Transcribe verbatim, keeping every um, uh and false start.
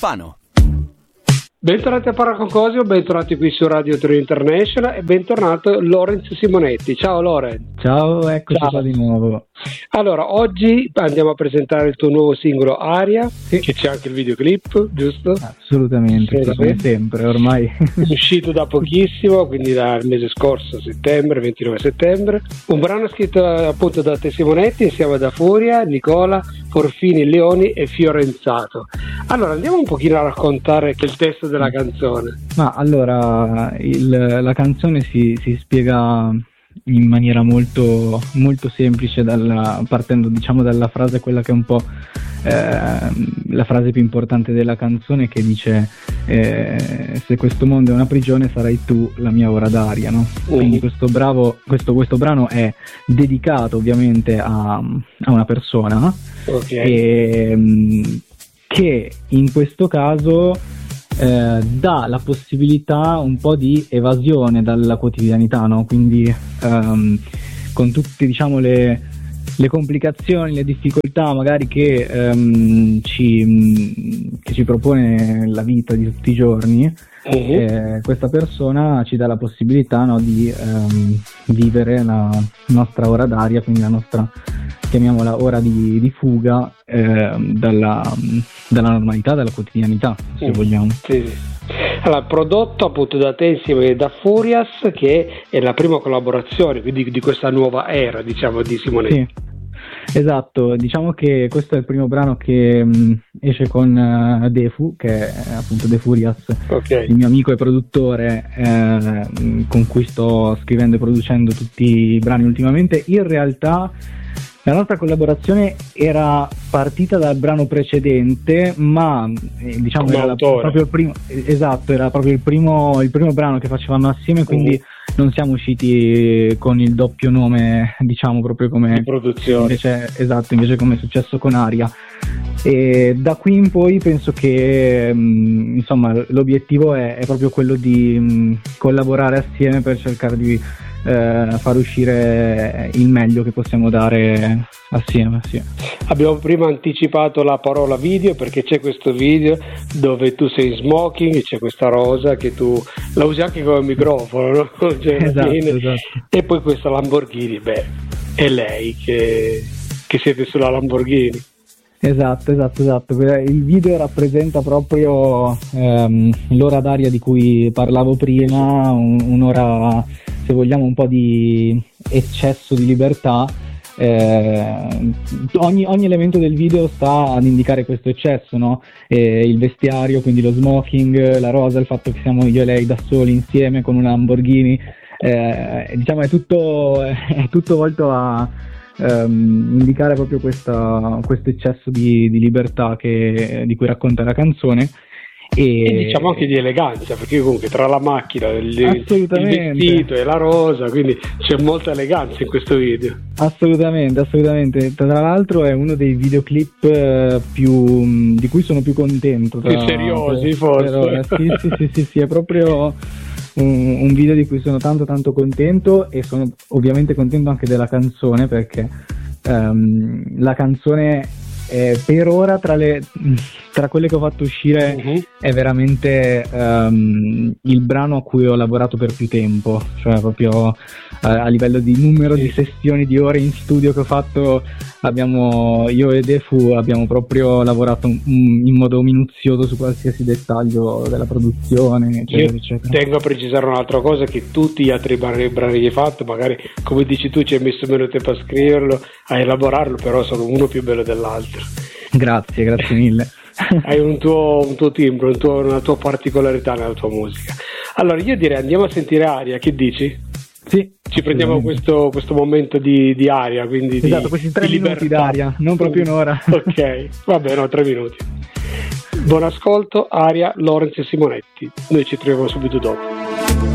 Fano. Bentornati a Paraconcosio, bentornati qui su Radio Torino International e bentornato Lorenzo Simonetti. Ciao Lorenzo. Ciao, eccoci Ciao. qua di nuovo. Allora, oggi andiamo a presentare il tuo nuovo singolo Aria, sì. che c'è anche il videoclip, giusto? Assolutamente, Assolutamente. come sempre ormai. Uscito da pochissimo, quindi dal mese scorso, settembre, ventinove settembre. Un brano scritto appunto da te Simonetti insieme da Furia, Nicola, Porfini, Leoni e Fiorenzato. Allora, andiamo un pochino a raccontare il testo della canzone. Ma allora, il, la canzone si, si spiega in maniera molto, molto semplice, dalla, partendo diciamo dalla frase, quella che è un po' eh, la frase più importante della canzone, che dice eh, se questo mondo è una prigione sarai tu la mia ora d'aria, no? Uh. Quindi questo, bravo, questo, questo brano è dedicato ovviamente a, a una persona, okay. e, che in questo caso Eh, dà la possibilità un po' di evasione dalla quotidianità, no? Quindi ehm, con tutte diciamo le, le complicazioni, le difficoltà magari che, ehm, ci, che ci propone la vita di tutti i giorni, uh-huh. eh, questa persona ci dà la possibilità, no, di ehm, vivere la nostra ora d'aria, quindi la nostra, chiamiamola ora di, di fuga eh, dalla, dalla normalità, dalla quotidianità, se mm. vogliamo. Sì, sì. Allora, prodotto appunto da te insieme da Furious, che è la prima collaborazione quindi di questa nuova era, diciamo, di Simonetti. Sì. Esatto, diciamo che questo è il primo brano che mh, esce con uh, Defu, che è appunto De Furious, okay. il mio amico e produttore, eh, con cui sto scrivendo e producendo tutti i brani ultimamente. In realtà la nostra collaborazione era partita dal brano precedente, ma eh, diciamo Come era la, proprio il primo, esatto, era proprio il primo, il primo brano che facevamo assieme, quindi uh. non siamo usciti con il doppio nome, diciamo, proprio come di produzione. Invece, esatto, invece come è successo con Aria. E da qui in poi penso che mh, insomma l'obiettivo è, è proprio quello di mh, collaborare assieme per cercare di eh, far uscire il meglio che possiamo dare assieme, sì. Abbiamo prima anticipato la parola video, perché c'è questo video dove tu sei in smoking, c'è questa rosa che tu la usi anche come microfono, no? Cioè, esatto, esatto. E poi questa Lamborghini, beh, è lei che, che siete sulla Lamborghini. Esatto, esatto, esatto. Il video rappresenta proprio ehm, l'ora d'aria di cui parlavo prima, un, un'ora, se vogliamo, un po' di eccesso di libertà. Eh, ogni, ogni elemento del video sta ad indicare questo eccesso, no? Eh, il vestiario, quindi lo smoking, la rosa, il fatto che siamo io e lei da soli insieme con una Lamborghini, eh, diciamo è tutto, è tutto volto a Um, indicare proprio questa, questo eccesso di, di libertà che, di cui racconta la canzone, e, e diciamo anche di eleganza, perché comunque tra la macchina, il, il vestito e la rosa, quindi c'è molta eleganza in questo video. Assolutamente, assolutamente. Tra l'altro è uno dei videoclip più di cui sono più contento, tra, più seriosi per, forse per, sì, sì, sì, sì, sì, è proprio Un, un video di cui sono tanto tanto contento, e sono ovviamente contento anche della canzone, perché um, la canzone è, per ora tra, le, tra quelle che ho fatto uscire, uh-huh. è veramente um, il brano a cui ho lavorato per più tempo, cioè proprio uh, a livello di numero sì. di sessioni, di ore in studio che ho fatto. Abbiamo, io e Defu abbiamo proprio lavorato un, un, in modo minuzioso su qualsiasi dettaglio della produzione, eccetera, io eccetera. Tengo a precisare un'altra cosa, che tutti gli altri brani, brani che hai fatto, magari come dici tu ci hai messo meno tempo a scriverlo, a elaborarlo, però sono uno più bello dell'altro. Grazie, grazie mille. Hai un tuo, un tuo timbro, un tuo, una tua particolarità nella tua musica. Allora io direi andiamo a sentire Aria, che dici? Sì, ci prendiamo questo, questo momento di, di aria, quindi esatto, di, questi tre di minuti d'aria, non proprio un'ora. Ok, va bene, no, tre minuti. Buon ascolto, Aria, Lorenzo e Simonetti. Noi ci troviamo subito dopo.